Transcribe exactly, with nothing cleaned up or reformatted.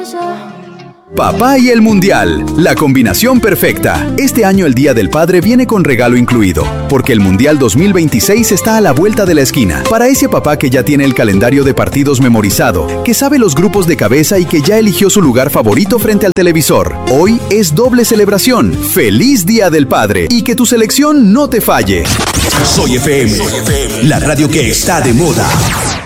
Papá y el Mundial, la combinación perfecta. Este año el Día del Padre viene con regalo incluido, porque el Mundial dos mil veintiséis está a la vuelta de la esquina. Para ese papá que ya tiene el calendario de partidos memorizado, que sabe los grupos de cabeza y que ya eligió su lugar favorito frente al televisor. Hoy es doble celebración. ¡Feliz Día del Padre! Y que tu selección no te falle. Soy F M, la radio que está de moda.